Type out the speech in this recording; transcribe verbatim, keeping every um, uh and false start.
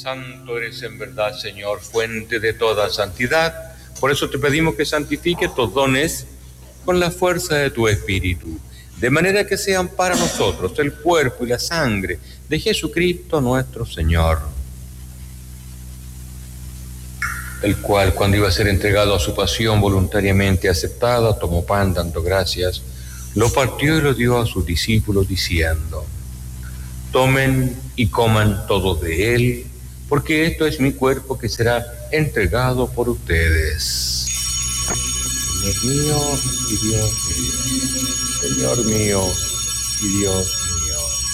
Santo eres en verdad, Señor, fuente de toda santidad. Por eso te pedimos que santifique estos dones con la fuerza de tu Espíritu, de manera que sean para nosotros el cuerpo y la sangre de Jesucristo nuestro Señor, el cual, cuando iba a ser entregado a su pasión voluntariamente aceptada, tomó pan dando gracias, lo partió y lo dio a sus discípulos diciendo: tomen y coman todos de él, porque esto es mi cuerpo que será entregado por ustedes. Señor mío y Dios mío, Señor mío y Dios